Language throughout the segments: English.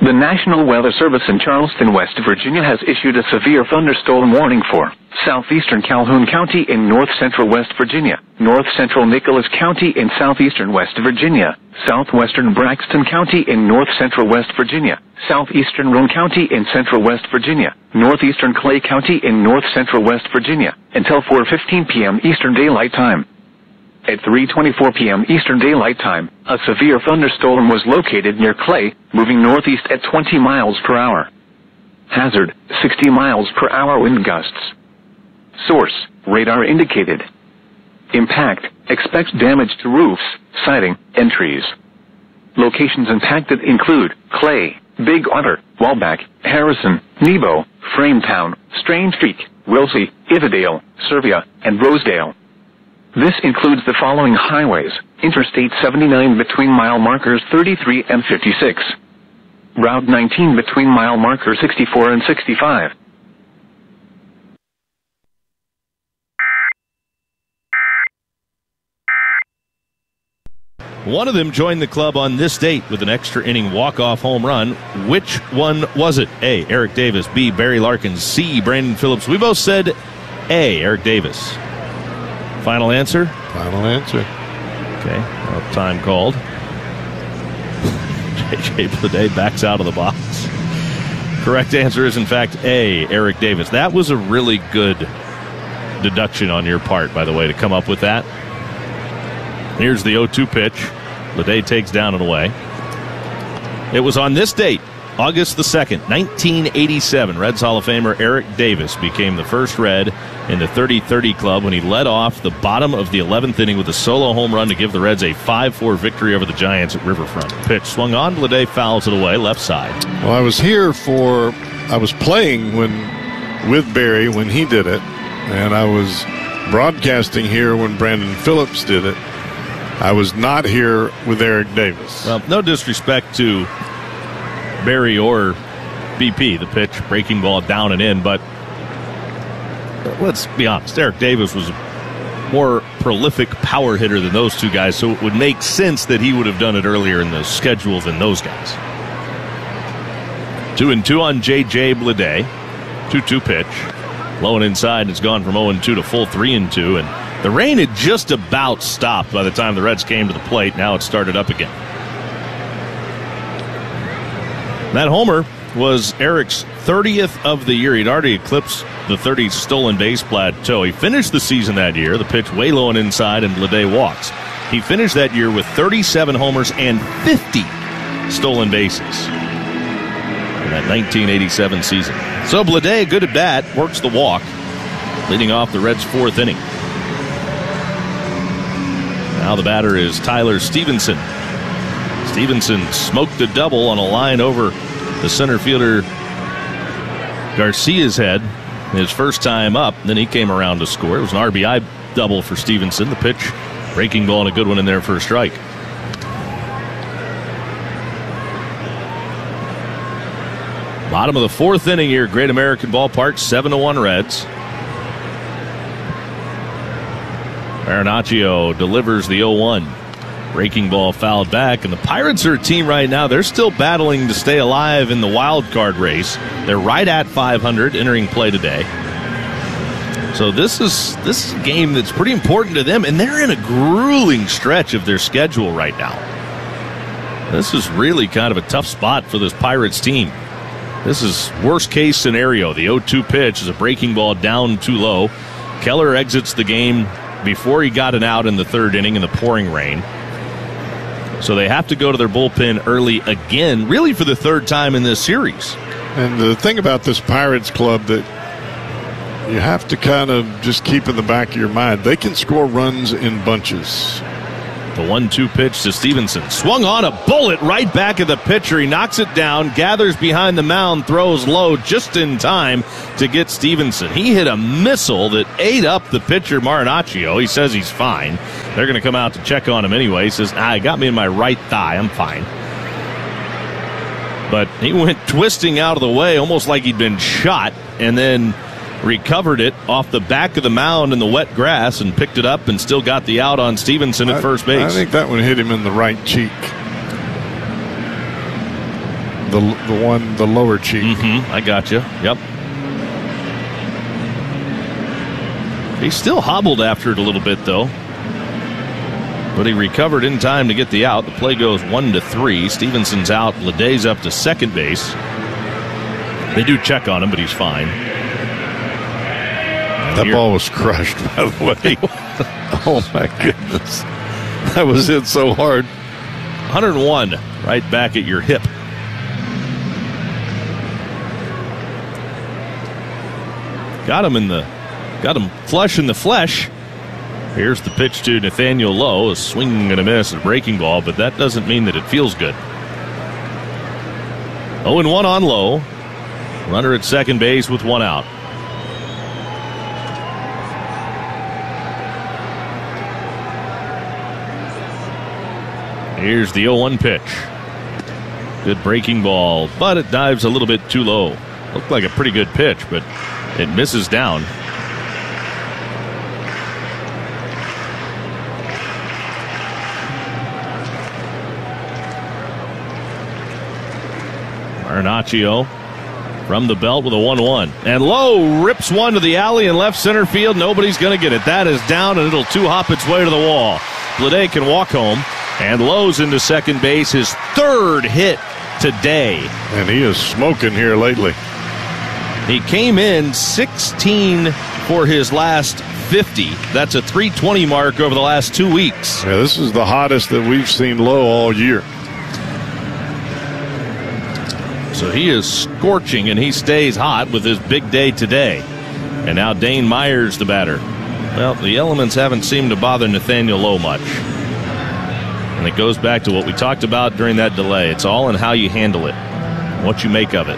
The National Weather Service in Charleston, West Virginia has issued a severe thunderstorm warning for southeastern Calhoun County in north-central West Virginia, north-central Nicholas County in southeastern West Virginia, southwestern Braxton County in north-central West Virginia, southeastern Roane County in central West Virginia, northeastern Clay County in north-central West Virginia, until 4:15 p.m. Eastern Daylight Time. At 3:24 p.m. Eastern Daylight Time, a severe thunderstorm was located near Clay, moving northeast at 20 miles per hour. Hazard, 60 miles per hour wind gusts. Source, radar indicated. Impact, expect damage to roofs, siding, and trees. Locations impacted include Clay, Big Otter, Walbach, Harrison, Nebo, Frametown, Strange Creek, Wilsey, Ivadale, Servia, and Rosedale. This includes the following highways: Interstate 79 between mile markers 33 and 56. Route 19 between mile markers 64 and 65. One of them joined the club on this date with an extra inning walk-off home run. Which one was it? A, Eric Davis. B, Barry Larkin. C, Brandon Phillips. We both said A, Eric Davis. Final answer? Final answer. Okay, well, time called. J.J. Bleday backs out of the box. Correct answer is, in fact, A, Eric Davis. That was a really good deduction on your part, by the way, to come up with that. Here's the 0-2 pitch. Bleday takes down and away. It was on this date, August the 2nd, 1987, Reds Hall of Famer Eric Davis became the first Red in the 30-30 club when he led off the bottom of the 11th inning with a solo home run to give the Reds a 5-4 victory over the Giants at Riverfront. Pitch swung on, Bleday fouls it away, left side. Well, I was playing with Barry when he did it, and I was broadcasting here when Brandon Phillips did it. I was not here with Eric Davis. Well, no disrespect to Barry or BP, the pitch, breaking ball down and in, but let's be honest, Eric Davis was a more prolific power hitter than those two guys, so it would make sense that he would have done it earlier in the schedule than those guys. 2-2 on J.J. Bleday. 2-2 pitch. Low and inside, it's gone from 0-2 to full 3-2, and the rain had just about stopped by the time the Reds came to the plate. Now it started up again. That homer was Eric's 30th of the year. He'd already eclipsed the 30 stolen base plateau. He finished the season that year, the pitch way low and inside, and Bleday walks. He finished that year with 37 homers and 50 stolen bases in that 1987 season. So Bleday, good at bat, works the walk, leading off the Reds' fourth inning. Now the batter is Tyler Stevenson. Stevenson smoked a double on a line over the center fielder Garcia's head his first time up. Then he came around to score. It was an RBI double for Stevenson. The pitch, breaking ball, and a good one in there for a strike. Bottom of the fourth inning here, Great American Ballpark, 7-1 Reds. Marinaccio delivers the 0-1. Breaking ball fouled back, and the Pirates are a team right now. They're still battling to stay alive in the wild card race. They're right at 500 entering play today. So this is a game that's pretty important to them, and they're in a grueling stretch of their schedule right now. This is really kind of a tough spot for this Pirates team. This is worst case scenario. The 0-2 pitch is a breaking ball down too low. Keller exits the game before he got an out in the third inning in the pouring rain. So they have to go to their bullpen early again, really for the third time in this series. And the thing about this Pirates club that you have to kind of just keep in the back of your mind, they can score runs in bunches. The 1-2 pitch to Stevenson. Swung on, a bullet right back at the pitcher. He knocks it down, gathers behind the mound, throws low just in time to get Stevenson. He hit a missile that ate up the pitcher, Marinaccio. He says he's fine. They're going to come out to check on him anyway. He says, it got me in my right thigh. I'm fine. But he went twisting out of the way, almost like he'd been shot, and then recovered it off the back of the mound in the wet grass and picked it up and still got the out on Stevenson at first base. I think that one hit him in the right cheek. the lower cheek. I got you. Yep. He still hobbled after it a little bit, though. But he recovered in time to get the out. The play goes 1-3. Stevenson's out. Leday's up to second base. They do check on him, but he's fine. That ball was crushed, by the way. Oh, my goodness. That was hit so hard. 101 right back at your hip. Got him flush in the flesh. Here's the pitch to Nathaniel Lowe. A swing and a miss, a breaking ball, but that doesn't mean that it feels good. 0-1 on Lowe. Runner at second base with one out. Here's the 0-1 pitch. Good breaking ball, but it dives a little bit too low. Looked like a pretty good pitch, but it misses down. Marinaccio from the belt with a 1-1. And Lowe rips one to the alley in left center field. Nobody's going to get it. That is down, and it'll two-hop its way to the wall. Bleday can walk home, and Lowe's into second base, his third hit today. And he is smoking here lately. He came in 16 for his last 50. That's a 320 mark over the last 2 weeks. Yeah, this is the hottest that we've seen Lowe all year. So he is scorching, and he stays hot with his big day today. And now Dane Myers, the batter. Well, the elements haven't seemed to bother Nathaniel Lowe much. And it goes back to what we talked about during that delay. It's all in how you handle it, what you make of it.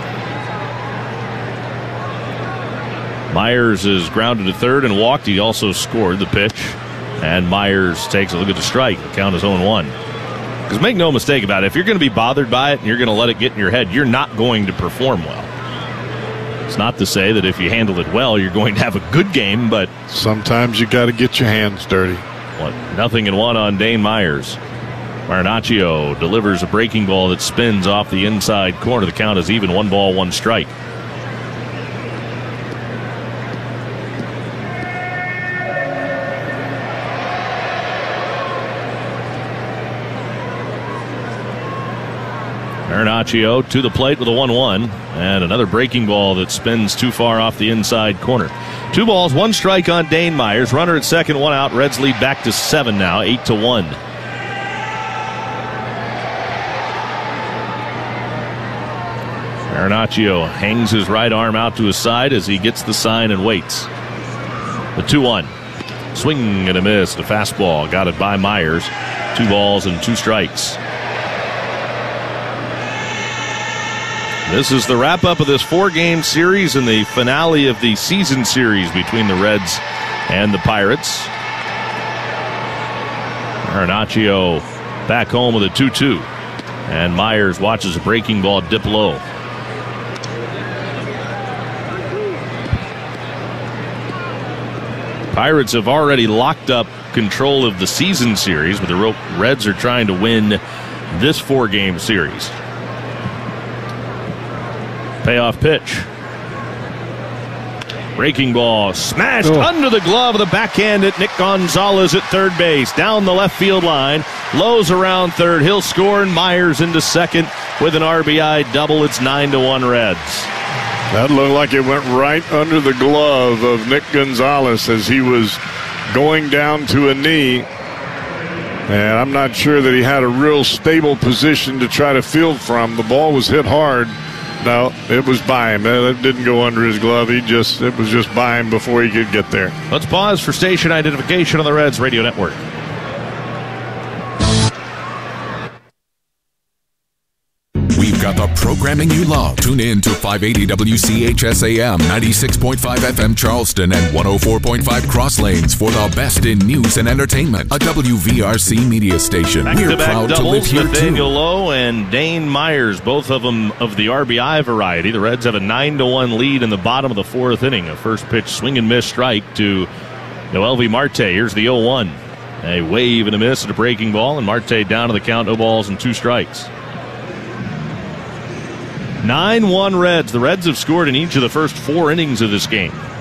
Myers is grounded to third and walked. He also scored the pitch. And Myers takes a look at the strike. The count is 0-1. Because make no mistake about it, if you're going to be bothered by it and you're going to let it get in your head, you're not going to perform well. It's not to say that if you handle it well, you're going to have a good game, but sometimes you got to get your hands dirty. 0-1 on Dane Myers. Marinaccio delivers a breaking ball that spins off the inside corner. The count is even, 1 ball, 1 strike. Marinaccio to the plate with a 1-1, and another breaking ball that spins too far off the inside corner. 2 balls, 1 strike on Dane Myers. Runner at second, 1 out. Reds lead back to 7 now, 8-1. Marinaccio hangs his right arm out to his side as he gets the sign and waits. The 2-1. Swing and a miss. The fastball got it by Myers. 2 balls and 2 strikes. This is the wrap-up of this 4-game series and the finale of the season series between the Reds and the Pirates. Marinaccio back home with a 2-2. And Myers watches a breaking ball dip low. Pirates have already locked up control of the season series, but the Reds are trying to win this 4-game series. Payoff pitch. Breaking ball smashed under the glove of the backhand at Nick Gonzalez at third base. Down the left field line. Lowe's around third. He'll score, and Myers into second with an RBI double. It's 9-1 Reds. That looked like it went right under the glove of Nick Gonzalez as he was going down to a knee. And I'm not sure that he had a real stable position to try to field from. The ball was hit hard. No, it was by him. It didn't go under his glove. It was just by him before he could get there. Let's pause for station identification on the Reds Radio Network. We've got the programming you love. Tune in to 580 WCHSAM, 96.5 FM Charleston, and 104.5 Cross Lanes for the best in news and entertainment. A WVRC media station. We're proud to live here, Nathaniel too. Lowe and Dane Myers, both of them of the RBI variety. The Reds have a 9-1 lead in the bottom of the 4th inning. A first pitch swing and miss strike to Noelvi Marte. Here's the 0-1. A wave and a miss at a breaking ball, and Marte down to the count, 0 balls and 2 strikes. 9-1 Reds. The Reds have scored in each of the first 4 innings of this game.